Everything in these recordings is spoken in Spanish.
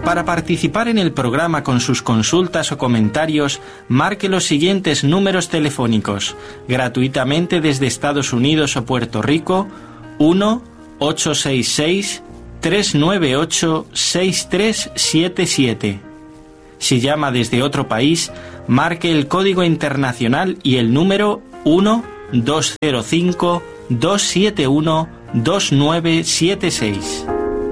Para participar en el programa con sus consultas o comentarios, marque los siguientes números telefónicos, gratuitamente desde Estados Unidos o Puerto Rico: 1-866-398-6377. Si llama desde otro país, marque el código internacional y el número 1-205-271-2976.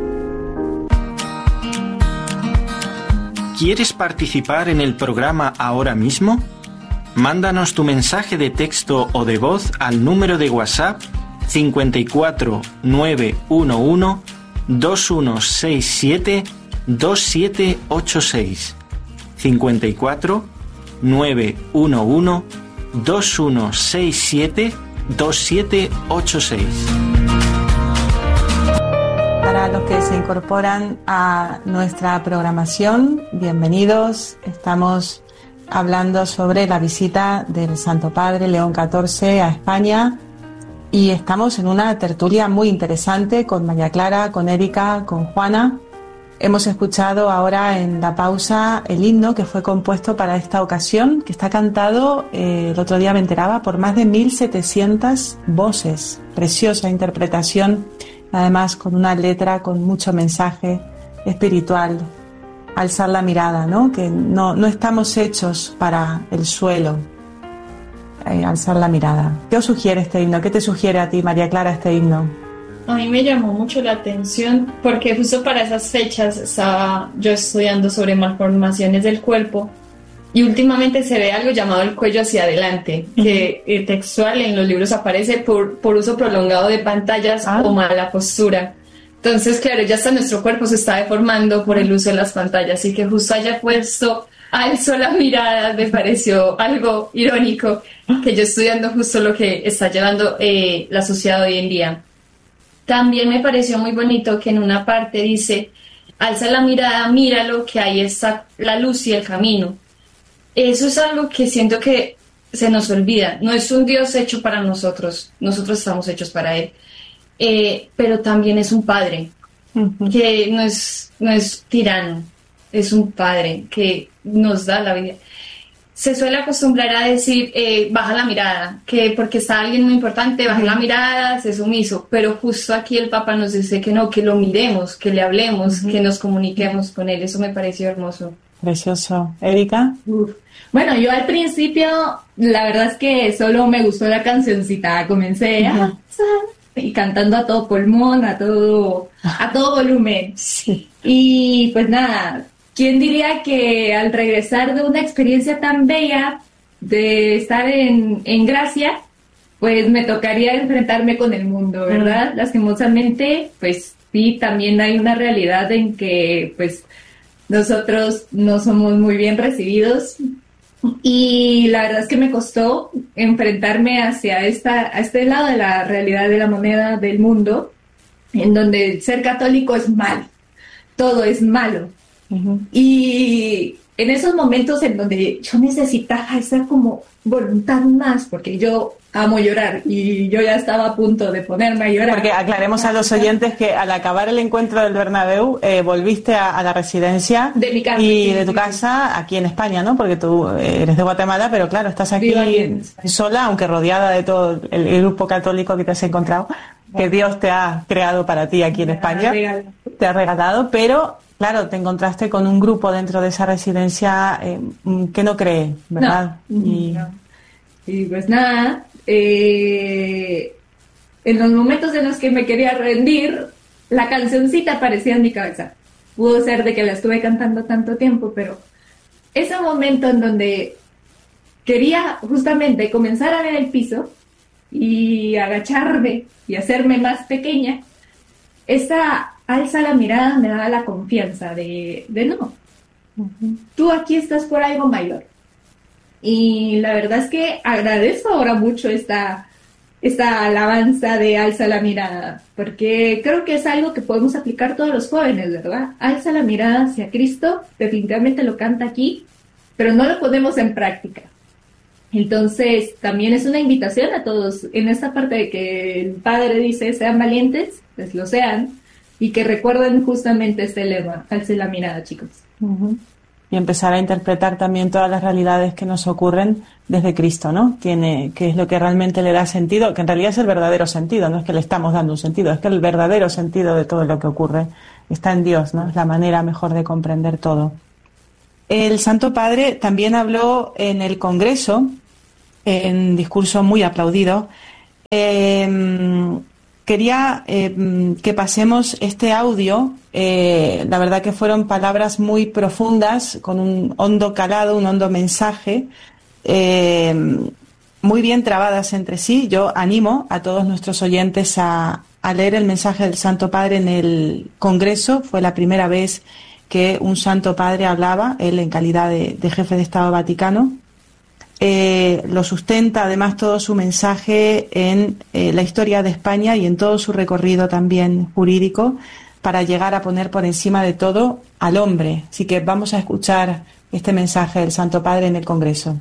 ¿Quieres participar en el programa ahora mismo? Mándanos tu mensaje de texto o de voz al número de WhatsApp 54 911 2167 2786. 54 911 2167 2786. Para los que se incorporan a nuestra programación, bienvenidos. Estamos hablando sobre la visita del Santo Padre León XIV a España y estamos en una tertulia muy interesante con María Clara, con Erika, con Juana. Hemos escuchado ahora en la pausa el himno que fue compuesto para esta ocasión, que está cantado, el otro día me enteraba, por más de 1.700 voces. Preciosa interpretación, además con una letra con mucho mensaje espiritual. Alzar la mirada, ¿no? Que no estamos hechos para el suelo. Alzar la mirada. ¿Qué os sugiere este himno? ¿Qué te sugiere a ti, María Clara, este himno? A mí me llamó mucho la atención porque justo para esas fechas estaba yo estudiando sobre malformaciones del cuerpo y últimamente se ve algo llamado el cuello hacia adelante, que textual en los libros aparece por uso prolongado de pantallas o mala postura. Entonces, claro, ya hasta nuestro cuerpo se está deformando por el uso de las pantallas, así que justo haya puesto alzo la mirada me pareció algo irónico, que yo estudiando justo lo que está llevando la sociedad hoy en día. También me pareció muy bonito que en una parte dice, alza la mirada, míralo, que ahí está la luz y el camino. Eso es algo que siento que se nos olvida. No es un Dios hecho para nosotros, nosotros estamos hechos para Él. Pero también es un Padre, que no es tirano, es un Padre que nos da la vida. Se suele acostumbrar a decir, baja la mirada, que porque está alguien muy importante, baja la mirada, sé sumiso, pero justo aquí el Papa nos dice que no, que lo miremos, que le hablemos, que nos comuniquemos con él. Eso me pareció hermoso. Precioso. ¿Erika? Bueno, yo al principio, la verdad es que solo me gustó la cancioncita, comencé y cantando a todo pulmón, a todo volumen. Sí. Y pues nada, ¿quién diría que al regresar de una experiencia tan bella, de estar en Gracia, pues me tocaría enfrentarme con el mundo, ¿verdad? Lastimosamente, pues sí, también hay una realidad en que pues nosotros no somos muy bien recibidos y la verdad es que me costó enfrentarme a este lado de la realidad de la moneda del mundo, en donde ser católico es malo, todo es malo. Y en esos momentos en donde yo necesitaba esa como voluntad más, porque yo amo llorar y yo ya estaba a punto de ponerme a llorar. Porque aclaremos a los oyentes que al acabar el encuentro del Bernabéu volviste a la residencia de mi casa, y de tu casa aquí en España, ¿no? Porque tú eres de Guatemala, pero claro, estás aquí sola, aunque rodeada de todo el grupo católico que te has encontrado, que Dios te ha creado para ti aquí en España, te ha regalado, pero claro, te encontraste con un grupo dentro de esa residencia que no cree, ¿verdad? Y pues nada, en los momentos en los que me quería rendir, la cancioncita aparecía en mi cabeza. Pudo ser de que la estuve cantando tanto tiempo, pero ese momento en donde quería justamente comenzar a ver el piso y agacharme y hacerme más pequeña, esta alza la mirada me daba la confianza de no, tú aquí estás por algo mayor. Y la verdad es que agradezco ahora mucho esta alabanza de alza la mirada, porque creo que es algo que podemos aplicar todos los jóvenes, ¿verdad? Alza la mirada hacia Cristo, definitivamente lo canta aquí, pero no lo ponemos en práctica. Entonces, también es una invitación a todos, en esta parte de que el Padre dice, sean valientes, pues lo sean, y que recuerden justamente este lema, alce la mirada, chicos. Y empezar a interpretar también todas las realidades que nos ocurren desde Cristo, ¿no? Que es lo que realmente le da sentido, que en realidad es el verdadero sentido, no es que le estamos dando un sentido, es que el verdadero sentido de todo lo que ocurre está en Dios, ¿no? Es la manera mejor de comprender todo. El Santo Padre también habló en el Congreso, en discurso muy aplaudido. Quería que pasemos este audio. La verdad que fueron palabras muy profundas, con un hondo calado, un hondo mensaje, muy bien trabadas entre sí. Yo animo a todos nuestros oyentes a leer el mensaje del Santo Padre en el Congreso. Fue la primera vez que un Santo Padre hablaba, él en calidad de jefe de Estado Vaticano. Lo sustenta además todo su mensaje en la historia de España y en todo su recorrido también jurídico, para llegar a poner por encima de todo al hombre. Así que vamos a escuchar este mensaje del Santo Padre en el Congreso.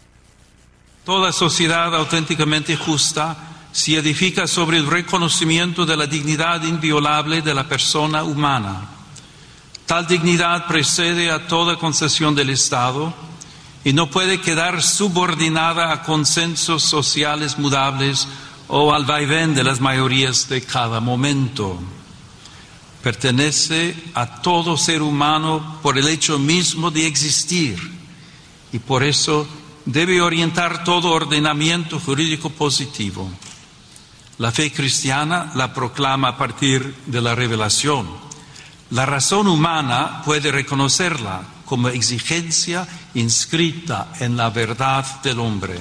Toda sociedad auténticamente justa se edifica sobre el reconocimiento de la dignidad inviolable de la persona humana. Tal dignidad precede a toda concesión del Estado y no puede quedar subordinada a consensos sociales mudables o al vaivén de las mayorías de cada momento. Pertenece a todo ser humano por el hecho mismo de existir y por eso debe orientar todo ordenamiento jurídico positivo. La fe cristiana la proclama a partir de la revelación. La razón humana puede reconocerla como exigencia inscrita en la verdad del hombre.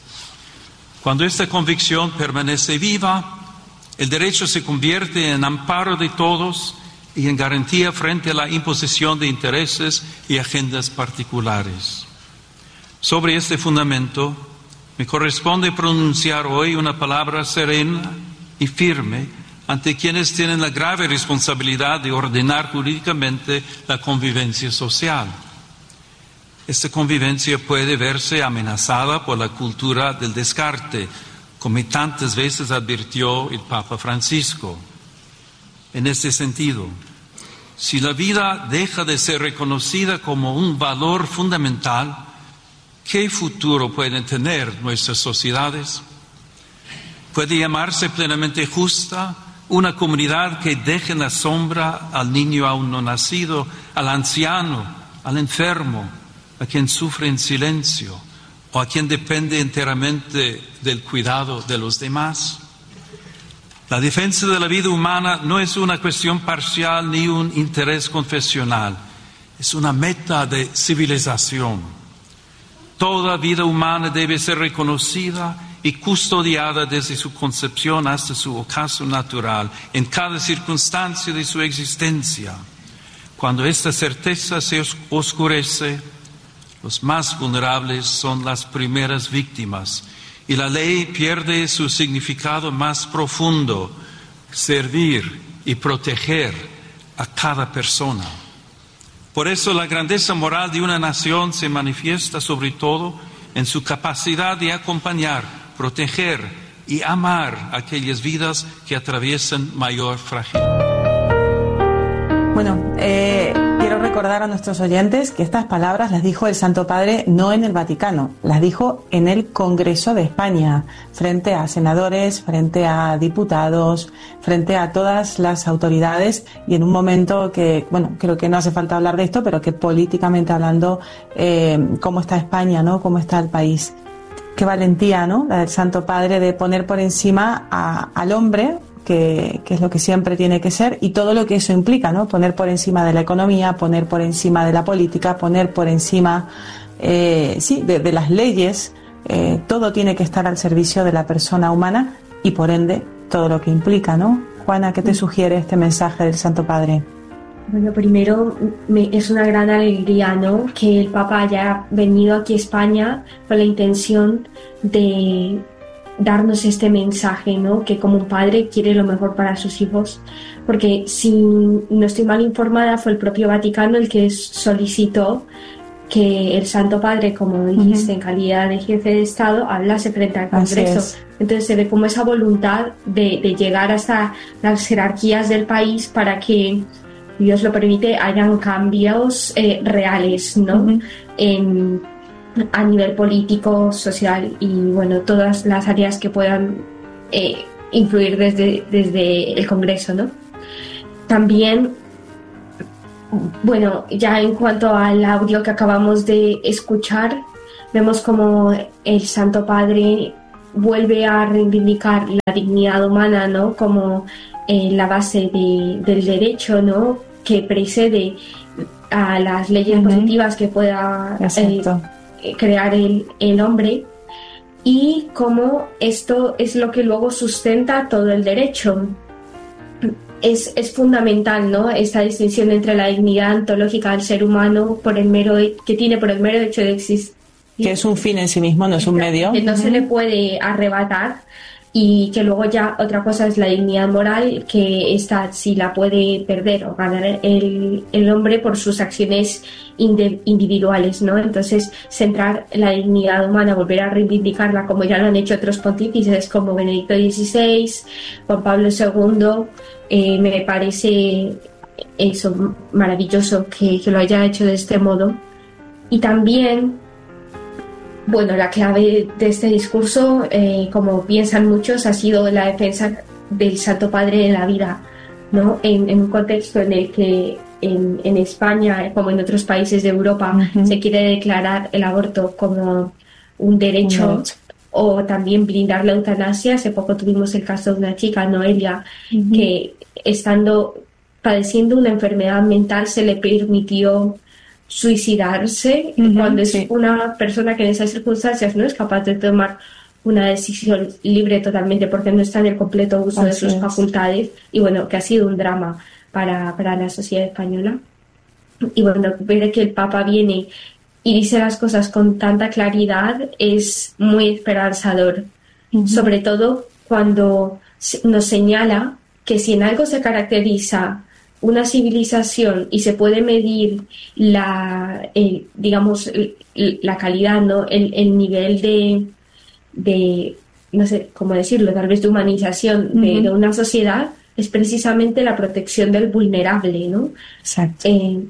Cuando esta convicción permanece viva, el derecho se convierte en amparo de todos y en garantía frente a la imposición de intereses y agendas particulares. Sobre este fundamento, me corresponde pronunciar hoy una palabra serena y firme ante quienes tienen la grave responsabilidad de ordenar jurídicamente la convivencia social. Esta convivencia puede verse amenazada por la cultura del descarte, como tantas veces advirtió el Papa Francisco. En este sentido, si la vida deja de ser reconocida como un valor fundamental, ¿qué futuro pueden tener nuestras sociedades? ¿Puede llamarse plenamente justa una comunidad que deje en la sombra al niño aún no nacido, al anciano, al enfermo, a quien sufre en silencio o a quien depende enteramente del cuidado de los demás? La defensa de la vida humana no es una cuestión parcial ni un interés confesional, es una meta de civilización. Toda vida humana debe ser reconocida y custodiada desde su concepción hasta su ocaso natural, en cada circunstancia de su existencia. Cuando esta certeza se oscurece, los más vulnerables son las primeras víctimas y la ley pierde su significado más profundo, servir y proteger a cada persona. Por eso la grandeza moral de una nación se manifiesta sobre todo en su capacidad de acompañar, proteger y amar aquellas vidas que atraviesan mayor fragilidad. Bueno, quiero recordar a nuestros oyentes que estas palabras las dijo el Santo Padre no en el Vaticano, las dijo en el Congreso de España, frente a senadores, frente a diputados, frente a todas las autoridades, y en un momento que, bueno, creo que no hace falta hablar de esto, pero que políticamente hablando, cómo está España, ¿no? Cómo está el país. Qué valentía, ¿no? La del Santo Padre de poner por encima al hombre, que es lo que siempre tiene que ser, y todo lo que eso implica, ¿no? Poner por encima de la economía, poner por encima de la política, poner por encima, de las leyes. Todo tiene que estar al servicio de la persona humana y por ende todo lo que implica, ¿no? Juana, ¿qué te sugiere este mensaje del Santo Padre? Bueno, primero es una gran alegría, ¿no?, que el Papa haya venido aquí a España con la intención de darnos este mensaje, ¿no?, que como un padre quiere lo mejor para sus hijos, porque si no estoy mal informada fue el propio Vaticano el que solicitó que el Santo Padre, como dijiste, en calidad de jefe de Estado, hablase frente al Congreso. Entonces se ve como esa voluntad de llegar hasta las jerarquías del país para que, Dios lo permite, hayan cambios reales, ¿no? A nivel político, social y, bueno, todas las áreas que puedan influir desde el Congreso, ¿no? También, bueno, ya en cuanto al audio que acabamos de escuchar, vemos como el Santo Padre vuelve a reivindicar la dignidad humana, ¿no? Como la base del derecho, ¿no? Que precede a las leyes positivas que pueda crear el hombre, y cómo esto es lo que luego sustenta todo el derecho. Es fundamental, ¿no? Esta distinción entre la dignidad ontológica del ser humano que tiene por el mero hecho de existir, que es un fin en sí mismo, no es un medio, que no se le puede arrebatar, y que luego ya otra cosa es la dignidad moral, que esta sí la puede perder o ganar el hombre por sus acciones individuales, ¿no? Entonces, centrar la dignidad humana, volver a reivindicarla, como ya lo han hecho otros pontífices como Benedicto XVI, Juan Pablo II, me parece eso maravilloso que lo haya hecho de este modo. Y también, bueno, la clave de este discurso, como piensan muchos, ha sido la defensa del Santo Padre de la vida, ¿no? En un contexto en el que en España, como en otros países de Europa, se quiere declarar el aborto como un derecho, o también blindar la eutanasia. Hace poco tuvimos el caso de una chica, Noelia, que padeciendo una enfermedad mental se le permitió suicidarse, cuando es una persona que en esas circunstancias no es capaz de tomar una decisión libre totalmente, porque no está en el completo uso de sus facultades, y bueno, que ha sido un drama para la sociedad española. Y bueno, ver que el Papa viene y dice las cosas con tanta claridad es muy esperanzador, sobre todo cuando nos señala que si en algo se caracteriza una civilización y se puede medir la calidad, ¿no? El nivel de no sé cómo decirlo, tal vez de humanización de una sociedad, es precisamente la protección del vulnerable, ¿no? Exacto.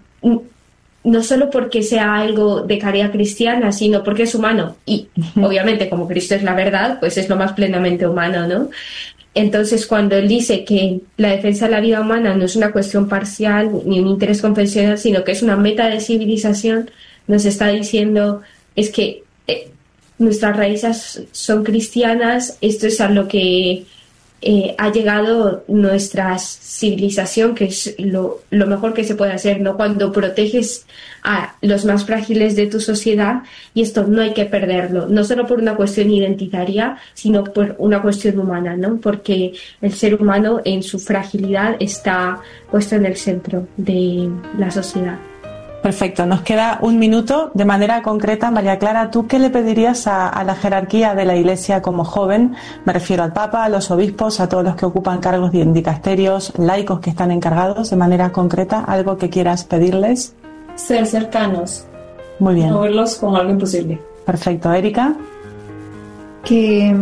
No solo porque sea algo de caridad cristiana, sino porque es humano. Y obviamente, como Cristo es la verdad, pues es lo más plenamente humano, ¿no? Entonces, cuando él dice que la defensa de la vida humana no es una cuestión parcial ni un interés confesional, sino que es una meta de civilización, nos está diciendo es que nuestras raíces son cristianas, esto es a lo que ha llegado nuestra civilización, que es lo mejor que se puede hacer, ¿no? Cuando proteges a los más frágiles de tu sociedad, y esto no hay que perderlo, no solo por una cuestión identitaria, sino por una cuestión humana, ¿no? Porque el ser humano en su fragilidad está puesto en el centro de la sociedad. Perfecto, nos queda un minuto. De manera concreta, María Clara, ¿tú qué le pedirías a la jerarquía de la Iglesia como joven? Me refiero al Papa, a los obispos, a todos los que ocupan cargos de dicasterios, laicos que están encargados. De manera concreta, ¿algo que quieras pedirles? Ser cercanos. Muy bien. No verlos como algo imposible. Perfecto. ¿Erika? Que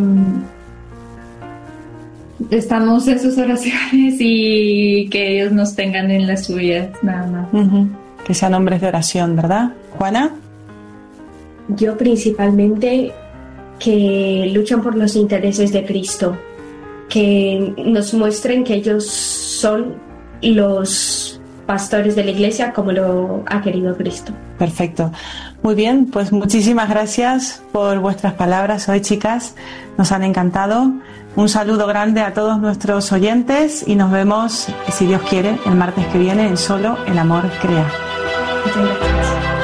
estamos en sus oraciones y que ellos nos tengan en las suyas, nada más. Que sean hombres de oración, ¿verdad? ¿Juana? Yo principalmente que luchan por los intereses de Cristo, que nos muestren que ellos son los pastores de la Iglesia como lo ha querido Cristo. Perfecto. Muy bien, pues muchísimas gracias por vuestras palabras hoy, chicas. Nos han encantado. Un saludo grande a todos nuestros oyentes y nos vemos, si Dios quiere, el martes que viene en Solo el Amor Crea. Muchas gracias.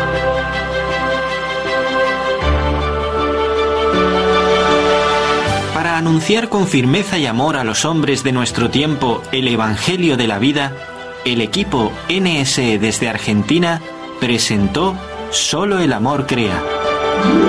Para anunciar con firmeza y amor a los hombres de nuestro tiempo el Evangelio de la vida, el equipo NSE desde Argentina presentó Solo el Amor Crea.